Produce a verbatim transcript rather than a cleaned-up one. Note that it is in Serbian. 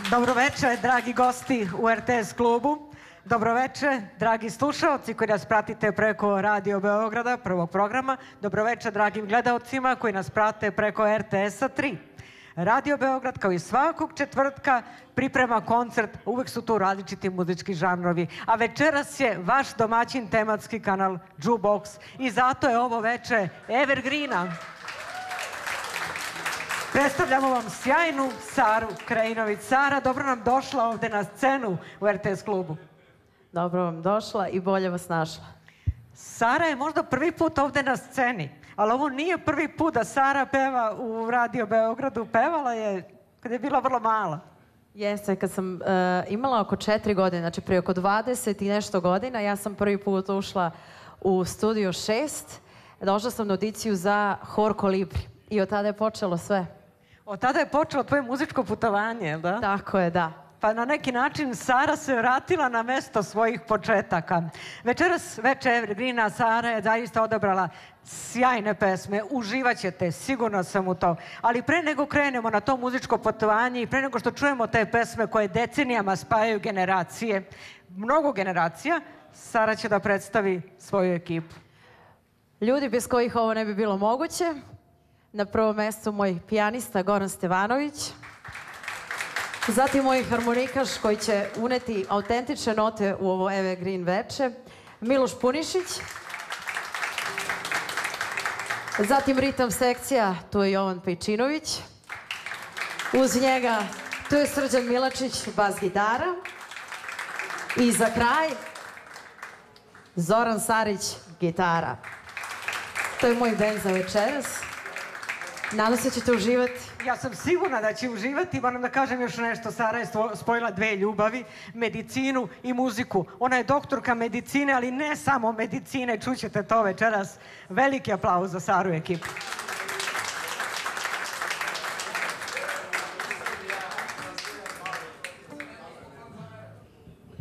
Dobroveče, dragi gosti u er te es klubu. Dobroveče, dragi slušaoci koji nas pratite preko Radio Beograda, prvog programa. Dobroveče, dragim gledaocima koji nas prate preko er te esa tri. Radio Beograd, kao i svakog četvrtka, priprema koncert. Uvek su tu različiti muzički žanrovi. A večeras je vaš domaćin tematski kanal Jukebox. I zato je ovo veče Evergreena. Predstavljamo vam sjajnu Saru Krajinović. Sara, dobro nam došla ovde na scenu u er te es klubu. Dobro vam došla i bolje vas našla. Sara je možda prvi put ovde na sceni, ali ovo nije prvi put da Sara peva u Radio Beogradu. Pevala je kad je bila vrlo mala. Jeste, kad sam uh, imala oko četiri godine, znači prije oko dvadeset i nešto godina, ja sam prvi put ušla u Studio šest. Došla sam na audiciju za Hor Kolibri i od tada je počelo sve. Od tada je počelo tvoje muzičko putovanje, jel da? Tako je, da. Pa na neki način Sara se vratila na mesto svojih početaka. Večeras, veče Evergreena, Sara je zaista odabrala sjajne pesme. Uživaćete, sigurno sam u to. Ali pre nego krenemo na to muzičko putovanje i pre nego što čujemo te pesme koje decenijama spajaju generacije, mnogo generacija, Sara će da predstavi svoju ekipu. Ljudi bez kojih ovo ne bi bilo moguće. Na prvom mestu moj pijanista Goran Stevanović. Zatim moj harmonikaš koji će uneti autentične note u ovo Evergreen veče, Miloš Punišić. Zatim ritam sekcija, tu je Jovan Pejčinović. Uz njega tu je Srđan Milačić, bas gitara. I za kraj Zoran Sarić, gitara. To je moj bend za večeras. Nadam se ćete uživati. Ja sam sigurna da će uživati. Moram da kažem još nešto. Sara je spojila dve ljubavi, medicinu i muziku. Ona je doktorka medicine, ali ne samo medicine. Čućete to večeras. Veliki aplauz za Saru i ekipu.